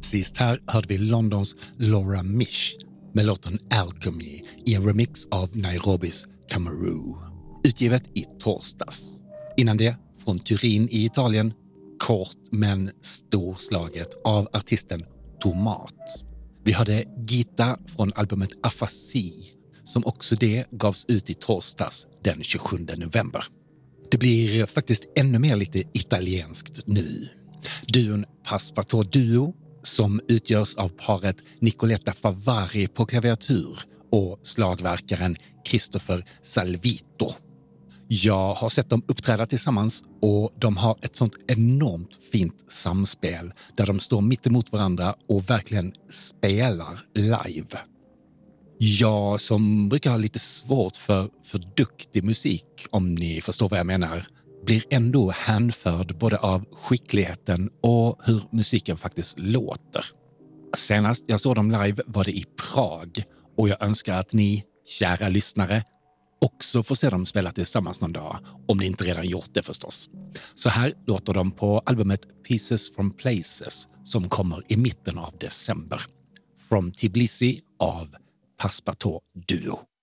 Sist här hörde vi Londons Laura Mish med låten Alchemy i en remix av Nairobis Camaroo, utgivet i torsdags. Innan det, från Turin i Italien, kort men storslaget av artisten Tomat. Vi hörde Gita från albumet Afasi, som också det gavs ut i torsdags den 27 november. Det blir faktiskt ännu mer lite italienskt nu. Duon Passepartout Duo, som utgörs av paret Nicoletta Favari på klaviatur och slagverkaren Christopher Salvito. Jag har sett dem uppträda tillsammans och de har ett sånt enormt fint samspel där de står mitt emot varandra och verkligen spelar live. Jag som brukar ha lite svårt för duktig musik, om ni förstår vad jag menar, blir ändå hänförd både av skickligheten och hur musiken faktiskt låter. Senast jag såg dem live var det i Prag och jag önskar att ni, kära lyssnare, också får se dem spela tillsammans någon dag, om ni inte redan gjort det förstås. Så här låter de på albumet Pieces from Places som kommer i mitten av december. From Tbilisi av Passepartout Duo.